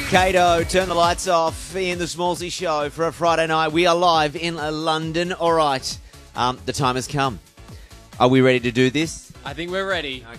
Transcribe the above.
Kato, turn the lights off in the Smallsy Show for a Friday night. We are live in London. All right, the time has come. Are we ready to do this? I think we're ready.